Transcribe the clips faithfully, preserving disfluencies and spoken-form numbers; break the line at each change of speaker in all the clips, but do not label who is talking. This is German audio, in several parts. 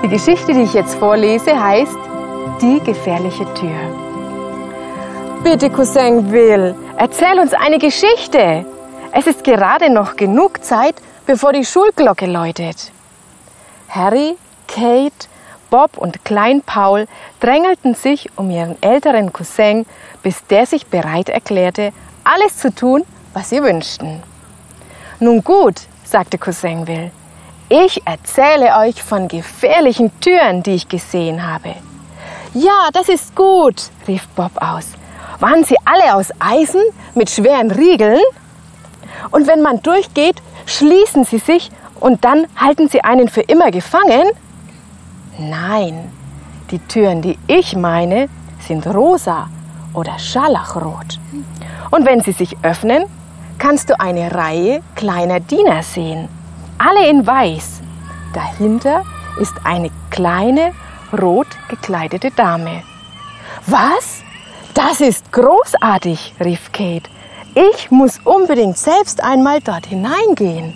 Die Geschichte, die ich jetzt vorlese, heißt Die gefährliche Tür. Bitte, Cousin Will, erzähl uns eine Geschichte. Es ist gerade noch genug Zeit, bevor die Schulglocke läutet. Harry, Kate, Bob und Klein Paul drängelten sich um ihren älteren Cousin, bis der sich bereit erklärte, alles zu tun, was sie wünschten. Nun gut, sagte Cousin Will, ich erzähle euch von gefährlichen Türen, die ich gesehen habe. Ja, das ist gut, rief Bob aus. Waren sie alle aus Eisen mit schweren Riegeln? Und wenn man durchgeht, schließen sie sich und dann halten sie einen für immer gefangen? Nein, die Türen, die ich meine, sind rosa oder scharlachrot. Und wenn sie sich öffnen, kannst du eine Reihe kleiner Diener sehen, alle in weiß. Dahinter ist eine kleine, rot gekleidete Dame. Was? Das ist großartig, rief Kate. Ich muss unbedingt selbst einmal dort hineingehen.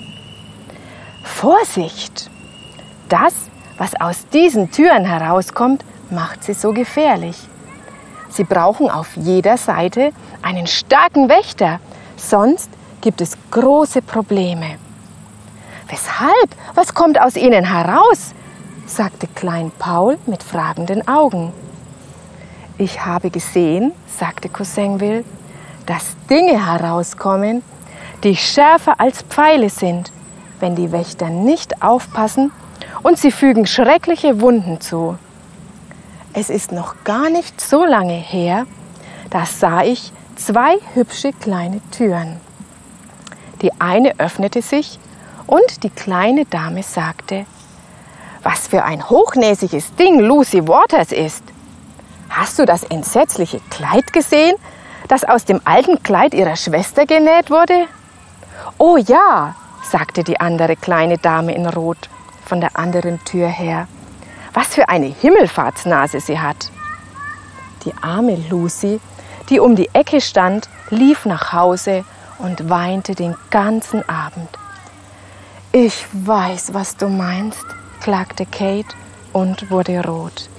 Vorsicht! Das, was aus diesen Türen herauskommt, macht sie so gefährlich. Sie brauchen auf jeder Seite einen starken Wächter, sonst gibt es große Probleme. Weshalb? Was kommt aus ihnen heraus? Sagte Klein Paul mit fragenden Augen. Ich habe gesehen, sagte Cousin Will, dass Dinge herauskommen, die schärfer als Pfeile sind, wenn die Wächter nicht aufpassen, und sie fügen schreckliche Wunden zu. Es ist noch gar nicht so lange her, da sah ich zwei hübsche kleine Türen. Die eine öffnete sich und die kleine Dame sagte, was für ein hochnäsiges Ding Lucy Waters ist. Hast du das entsetzliche Kleid gesehen, das aus dem alten Kleid ihrer Schwester genäht wurde? Oh ja, sagte die andere kleine Dame in Rot von der anderen Tür her. Was für eine Himmelfahrtsnase sie hat. Die arme Lucy, die um die Ecke stand, lief nach Hause und weinte den ganzen Abend. Ich weiß, was du meinst, klagte Kate und wurde rot.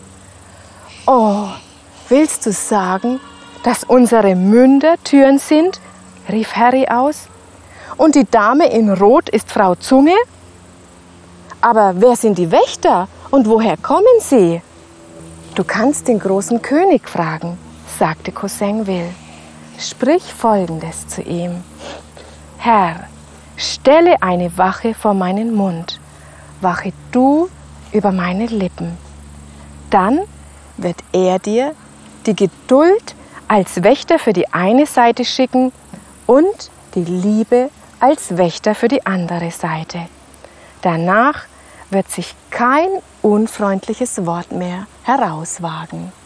Oh, willst du sagen, dass unsere Münder Türen sind? Rief Harry aus. Und die Dame in Rot ist Frau Zunge? Aber wer sind die Wächter und woher kommen sie? Du kannst den großen König fragen, sagte Cousin Will. Sprich Folgendes zu ihm. Herr, stelle eine Wache vor meinen Mund. Wache du über meine Lippen. Dann wird er dir die Geduld als Wächter für die eine Seite schicken und die Liebe als Wächter für die andere Seite. Danach wird sich kein unfreundliches Wort mehr herauswagen.